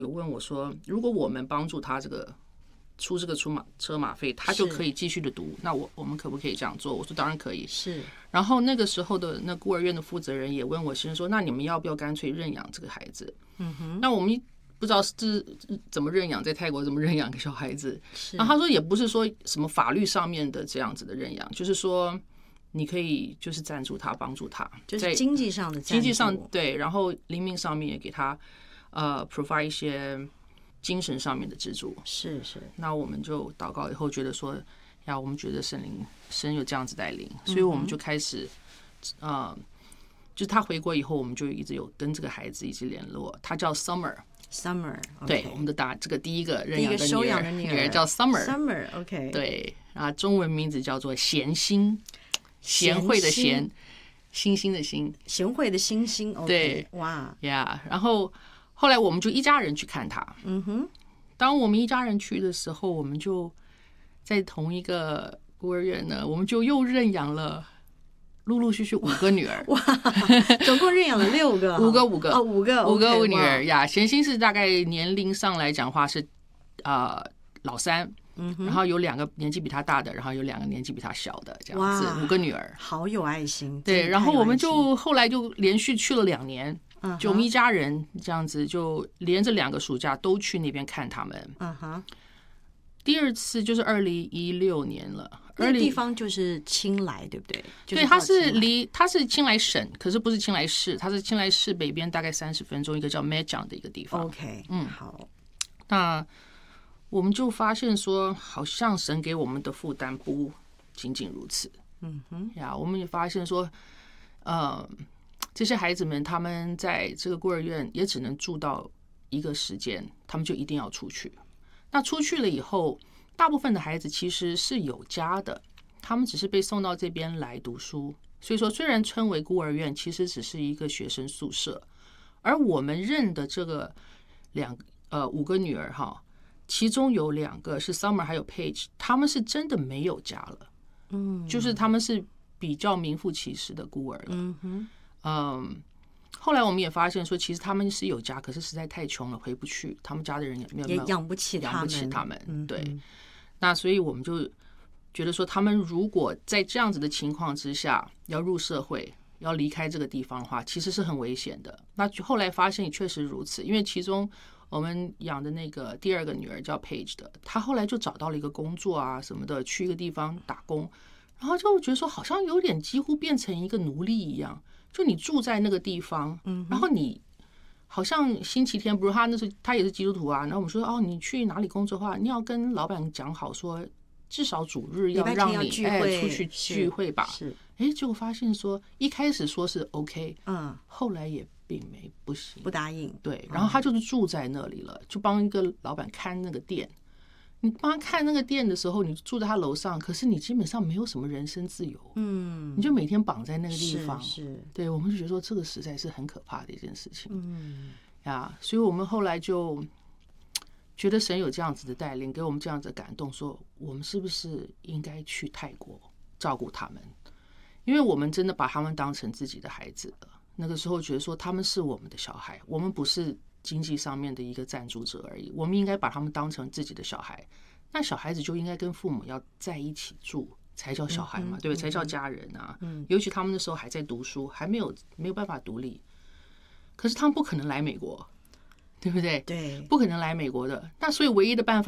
有问我说，如果我们帮助他出这个车马费，他就可以继续的读，那我们可不可以这样做？我说当然可以。 是。 然后那个时候的那孤儿院的负责人也问我先生说，那你们要不要干脆认养这个孩子？那我们不知道是怎么认养，在泰国怎么认养个小孩子？然后他说也不是说什么法律上面的这样子的认养，就是说你可以就是赞助他，帮助他， 就是经济上的赞助， 经济上对，然后灵命上面也给他provide 一些精神上面的资助。 是。 那我们就祷告以后觉得说，我们觉得神有这样子带领，所以我们就开始就是他回国以后，我们就一直有跟这个孩子一起联络。他叫 Summer， 对，我们的这个第一个认养的女儿叫 Summer， OK， 对啊，中文名字叫做贤心，贤惠的贤，星星的星， 贤惠的星星。OK， 对， 哇呀，然后后来我们就一家人去看他。当我们一家人去的时候，我们就在同一个孤儿院呢，我们就又认养了陆陆续续5个女儿。 哇，总共认养了6个 ，5个哦 ，5 个女儿呀。贤心是大概年龄上来讲话是老3，然后有2个年纪比他大的，然后有2个年纪比他小的，这样子5个女儿， 好有爱心。 对，然后我们就后来就连续去了2年。就我们一家人这样子，就连着2个暑假都去那边看他们。第2次就是2016年了。 那个地方就是清莱，对不对？ 对，它是清莱省，可是不是清莱市，它是清莱市北边大概30分钟一个叫 Mae 的一个地方。 OK， 好。 那我们就发现说，好像神给我们的负担不仅仅如此。我们也发现说，这些孩子们他们在这个孤儿院也只能住到一个时间，他们就一定要出去。那出去了以后，大部分的孩子其实是有家的，他们只是被送到这边来读书。所以说，虽然称为孤儿院，其实只是一个学生宿舍。而我们认的这个5个女儿哈，其中有2个是 Summer 还有 Page， 他们是真的没有家了。就是他们是比较名副其实的孤儿了。后来我们也发现说，其实他们是有家，可是实在太穷了，回不去。他们家的人也养不起他们。对，那所以我们就觉得说，他们如果在这样子的情况之下要入社会，要离开这个地方的话，其实是很危险的。那后来发现也确实如此，因为其中我们养的那个第2个女儿叫 Page 的，她后来就找到了一个工作啊什么的，去一个地方打工，然后就觉得说好像有点几乎变成一个奴隶一样。就你住在那个地方，然后你好像星期天，不是他也是基督徒啊，然后我们说你去哪里工作的话，你要跟老板讲好说，至少主日要让你出去聚会吧。结果发现说一开始说是 OK， 后来也并没不行， 不答应。 对，然后他就是住在那里了，就帮一个老板看那个店。你帮他看那个店的时候，你住在他楼上，可是你基本上没有什么人身自由。你就每天绑在那个地方。对，我们就觉得说这个实在是很可怕的一件事情。所以我们后来就觉得神有这样子的带领，给我们这样子的感动，说我们是不是应该去泰国照顾他们？因为我们真的把他们当成自己的孩子了。那个时候觉得说他们是我们的小孩，我们不是经济上面的一个赞助者而已，我们应该把他们当成自己的小孩。那小孩子就应该跟父母要在一起住，才叫小孩嘛，对不对？才叫家人啊。尤其他们那时候还在读书，还没有办法独立。可是他们不可能来美国，对不对？ 对， 不可能来美国的。那所以唯一的办法